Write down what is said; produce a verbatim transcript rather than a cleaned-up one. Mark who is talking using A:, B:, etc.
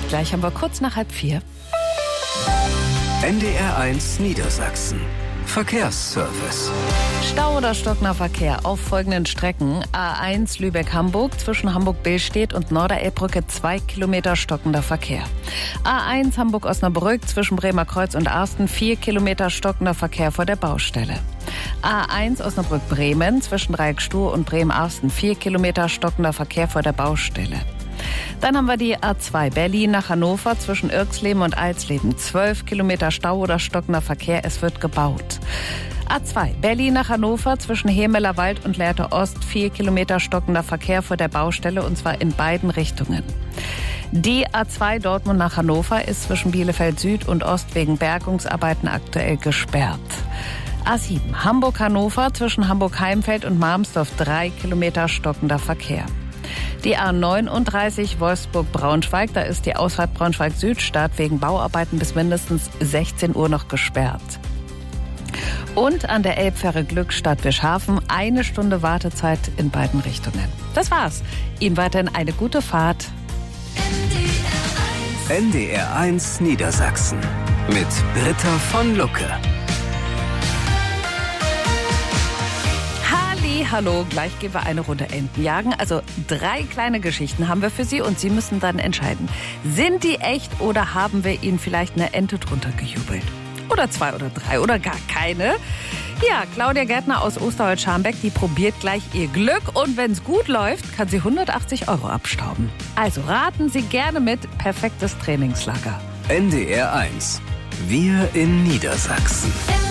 A: Gleich haben wir kurz nach halb vier.
B: N D R eins Niedersachsen. Verkehrsservice.
A: Stau oder stockender Verkehr auf folgenden Strecken. A eins Lübeck-Hamburg zwischen Hamburg-Billstedt und Norderelbbrücke zwei Kilometer stockender Verkehr. A eins Hamburg-Osnabrück zwischen Bremer Kreuz und Arsten vier Kilometer stockender Verkehr vor der Baustelle. A eins Osnabrück-Bremen zwischen Dreieckstuhl und Bremen-Arsten vier Kilometer stockender Verkehr vor der Baustelle. Dann haben wir die A zwei Berlin nach Hannover zwischen Irxleben und Alsleben. zwölf Kilometer Stau oder stockender Verkehr, es wird gebaut. A zwei Berlin nach Hannover zwischen Hemeler Wald und Lehrte Ost. vier Kilometer stockender Verkehr vor der Baustelle und zwar in beiden Richtungen. Die A zwei Dortmund nach Hannover ist zwischen Bielefeld Süd und Ost wegen Bergungsarbeiten aktuell gesperrt. A sieben Hamburg-Hannover zwischen Hamburg-Heimfeld und Marmsdorf. drei Kilometer stockender Verkehr. Die A neununddreißig Wolfsburg-Braunschweig, da ist die Ausfahrt Braunschweig-Südstadt wegen Bauarbeiten bis mindestens sechzehn Uhr noch gesperrt. Und an der Elbfähre Glückstadt-Wischhafen eine Stunde Wartezeit in beiden Richtungen. Das war's. Ihnen weiterhin eine gute Fahrt.
B: N D R eins Niedersachsen mit Britta von Lucke.
A: Hallo, gleich gehen wir eine Runde Enten jagen. Also drei kleine Geschichten haben wir für Sie und Sie müssen dann entscheiden, sind die echt oder haben wir Ihnen vielleicht eine Ente drunter gejubelt? Oder zwei oder drei oder gar keine? Ja, Claudia Gärtner aus Osterholz-Scharmbeck, die probiert gleich ihr Glück und wenn es gut läuft, kann sie hundertachtzig Euro abstauben. Also raten Sie gerne mit, perfektes Trainingslager.
B: N D R eins. Wir in Niedersachsen.